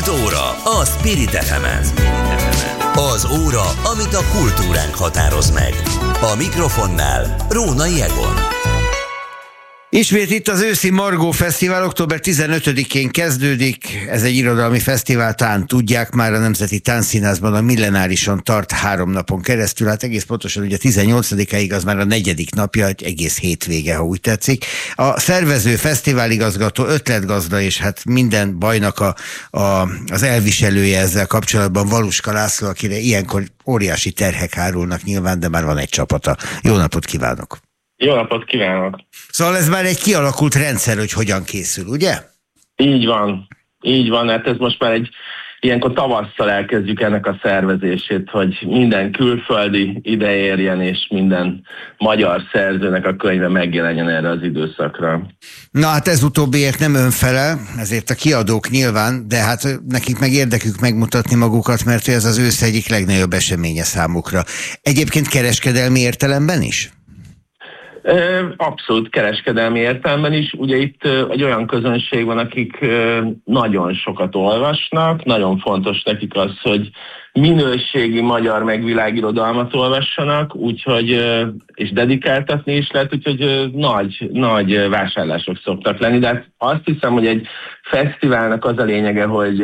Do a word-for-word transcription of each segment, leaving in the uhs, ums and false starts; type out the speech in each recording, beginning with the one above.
Kult óra a Spirit ef emen. Az óra, amit a kultúránk határoz meg. A mikrofonnál Rónai Egon. Ismét itt az őszi Margó Fesztivál, október tizenötödikén kezdődik. Ez egy irodalmi fesztivál, talán tudják már, a Nemzeti Táncszínházban a Millenárison tart három napon keresztül. Hát egész pontosan ugye tizennyolcadikáig az már a negyedik napja, egy egész hétvége, ha úgy tetszik. A szervező, fesztiváligazgató, ötletgazda és hát minden bajnak a, a, az elviselője ezzel kapcsolatban Valuska László, akire ilyenkor óriási terhek hárulnak nyilván, de már van egy csapata. Jó napot kívánok! Jó napot kívánok! Szóval ez már egy kialakult rendszer, hogy hogyan készül, ugye? Így van, így van, hát ez most már egy ilyenkor tavasszal elkezdjük ennek a szervezését, hogy minden külföldi ideérjen, és minden magyar szerzőnek a könyve megjelenjen erre az időszakra. Na hát ez utóbbiért nem önfele, ezért a kiadók nyilván, de hát nekik meg érdekük megmutatni magukat, mert ez az ősz egyik legnagyobb eseménye számukra. Egyébként kereskedelmi értelemben is? Abszolút kereskedelmi értelemben is. Ugye itt egy olyan közönség van, akik nagyon sokat olvasnak, nagyon fontos nekik az, hogy minőségi magyar meg világirodalmat olvassanak, úgyhogy, és dedikáltatni is lehet, úgyhogy nagy, nagy vásárlások szoktak lenni, de hát azt hiszem, hogy egy fesztiválnak az a lényege, hogy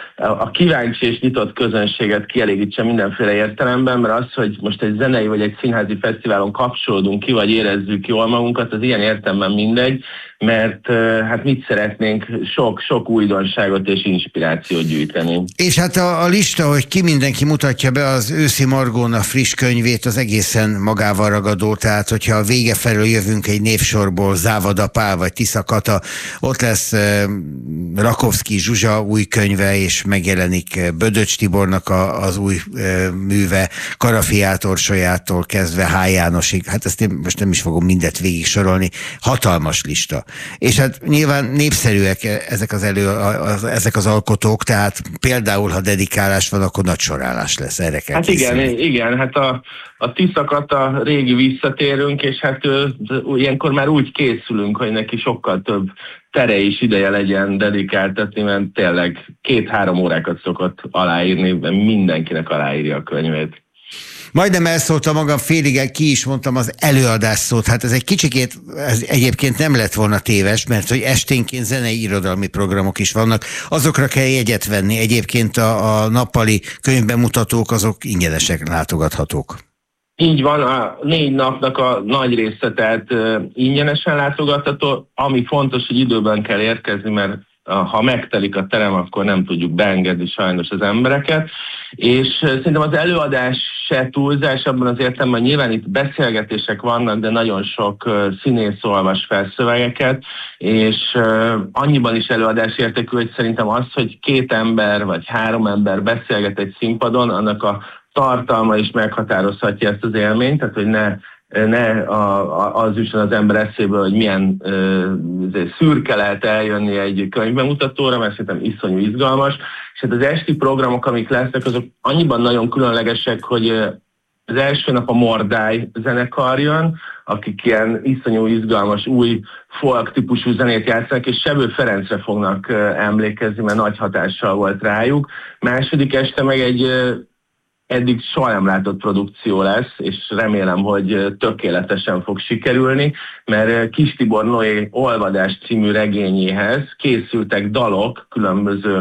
a kíváncsi és nyitott közönséget kielégítse mindenféle értelemben, mert az, hogy most egy zenei vagy egy színházi fesztiválon kapcsolódunk ki, vagy érezzük jól magunkat, az ilyen értelemben mindegy, mert hát mit szeretnénk, sok, sok újdonságot és inspirációt gyűjteni. És hát a, a lista, hogy ki mindenki mutatja be az őszi Margón a friss könyvét, az egészen magával ragadó, tehát hogyha a vége felől jövünk egy névsorból, Závada Pál vagy Tisza Kata, ott lesz uh, Rakovszky Zsuzsa új könyve, és megjelenik Bödöcs Tibornak a, az új uh, műve, Karafiát Orsolyától kezdve H. Jánosig, hát ezt én most nem is fogom mindet végig sorolni, hatalmas lista. És hát nyilván népszerűek ezek az, elő, az, ezek az alkotók, tehát például, ha dedikálás van, akkor nagy sorálás lesz, erre kell Hát készülni. igen, igen, hát a, a Tisza Kata régi visszatérünk, és hát ő, ilyenkor már úgy készülünk, hogy neki sokkal több tere is ideje legyen dedikáltatni, mert tényleg két-három órákat szokott aláírni, mindenkinek aláírja a könyvét. Majdnem elszóltam magam félig, ki is mondtam az előadás szót. Hát ez egy kicsikét, ez egyébként nem lett volna téves, mert hogy esténként zenei irodalmi programok is vannak. Azokra kell jegyet venni. Egyébként a, a nappali könyvbemutatók azok ingyenesen látogathatók. Így van, a négy napnak a nagy része, tehát uh, ingyenesen látogatható. Ami fontos, hogy időben kell érkezni, mert ha megtelik a terem, akkor nem tudjuk beengedni sajnos az embereket, és szerintem az előadás se túlzás abban az értelemben, nyilván itt beszélgetések vannak, de nagyon sok színész olvas fel szövegeket, és annyiban is előadás értékű, hogy szerintem az, hogy két ember vagy három ember beszélget egy színpadon, annak a tartalma is meghatározhatja ezt az élményt, tehát hogy ne ne a, a, az jusson az ember eszébe, hogy milyen ö, szürke lehet eljönni egy könyvbemutatóra, mert szerintem iszonyú izgalmas, és hát az esti programok, amik lesznek, azok annyiban nagyon különlegesek, hogy az első nap a Mordály zenekar jön, akik ilyen iszonyú izgalmas, új folk típusú zenét játszanak, és Sebő Ferencre fognak emlékezni, mert nagy hatással volt rájuk. Második este meg egy eddig soha nem látott produkció lesz, és remélem, hogy tökéletesen fog sikerülni, mert Kis Tibor Noé Olvadás című regényéhez készültek dalok különböző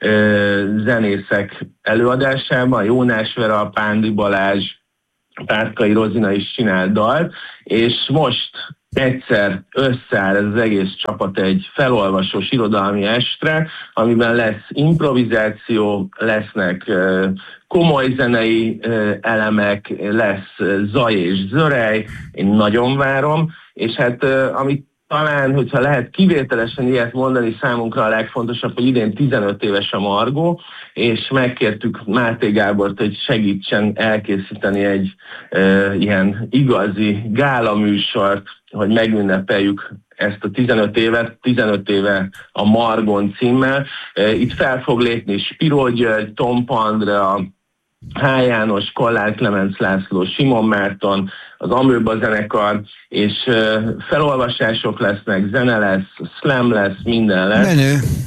ö, zenészek előadásában, Jónás Vera, Pándi Balázs, Pátkai Rozina is csinál dalt, és most egyszer összeáll ez az egész csapat egy felolvasós irodalmi estre, amiben lesz improvizáció, lesznek uh, komoly zenei uh, elemek, lesz uh, zaj és zörej, én nagyon várom, és hát uh, amit talán, hogyha lehet kivételesen ilyet mondani, számunkra a legfontosabb, hogy idén tizenöt éves a Margó, és megkértük Máté Gábort, hogy segítsen elkészíteni egy e, ilyen igazi gálaműsort, hogy megünnepeljük ezt a tizenöt évet, tizenöt éve a Margon címmel. E, itt fel fog lépni Spiró György, Tompa Andrea, H. János, Kollár Klemenc László, Simon Márton, az Amőba zenekar, és uh, felolvasások lesznek, zene lesz, slam lesz, minden lesz. Menő.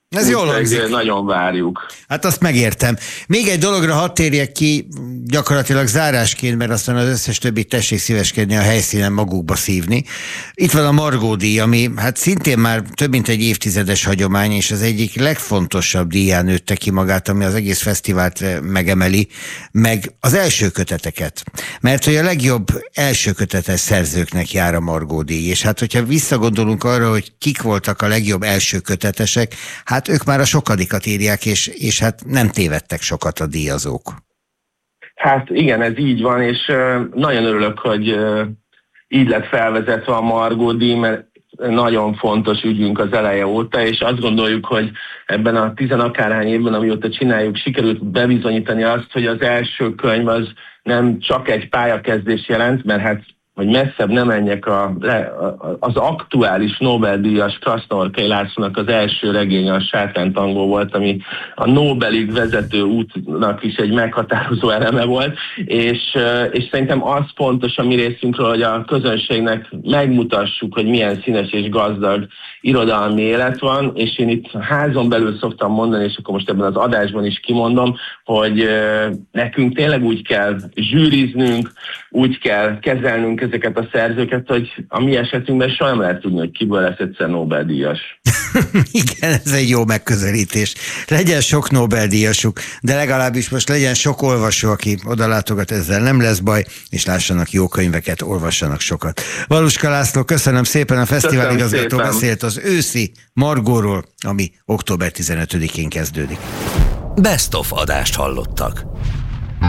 Ez jól hangzik. Nagyon várjuk. Hát azt megértem. Még egy dologra hadd térjek ki, gyakorlatilag zárásként, mert aztán az összes többit tessék szíveskedni a helyszínen magukba szívni. Itt van a Margó díj, ami hát szintén már több mint egy évtizedes hagyomány, és az egyik legfontosabb díján nőtte ki magát, ami az egész fesztivált megemeli, meg az első köteteket. Mert hogy a legjobb első kötetes szerzőknek jár a Margó díj, és hát hogyha visszagondolunk arra, hogy kik voltak a legjobb első kötetesek, hát ők már a sokadikat írják, és, és hát nem tévedtek sokat a díjazók. Hát igen, ez így van, és uh, nagyon örülök, hogy uh, így lett felvezetve a Margó díj, mert nagyon fontos ügyünk az eleje óta, és azt gondoljuk, hogy ebben a tizenakárhány évben, amióta csináljuk, sikerült bebizonyítani azt, hogy az első könyv az nem csak egy pályakezdés jelent, mert hát hogy messzebb nem menjek, a, az aktuális Nobel-díjas Krasznahorkai Lászlónak az első regénye, a Sátántangó volt, ami a Nobelig vezető útnak is egy meghatározó eleme volt, és, és szerintem az fontos a mi részünkről, hogy a közönségnek megmutassuk, hogy milyen színes és gazdag irodalmi élet van, és én itt házon belül szoktam mondani, és akkor most ebben az adásban is kimondom, hogy nekünk tényleg úgy kell zsűriznünk, úgy kell kezelnünk ezeket a szerzőket, hogy a mi esetünkben soha nem lehet tudni, hogy kiből lesz egyszer Nobel-díjas. Igen, ez egy jó megközelítés. Legyen sok Nobel-díjasuk, de legalábbis most legyen sok olvasó, aki oda látogat, ezzel nem lesz baj, és lássanak jó könyveket, olvassanak sokat. Valuska László, köszönöm szépen, a fesztivál igazgató beszélt az őszi Margóról, ami október tizenötödikén kezdődik. Best of adást hallottak.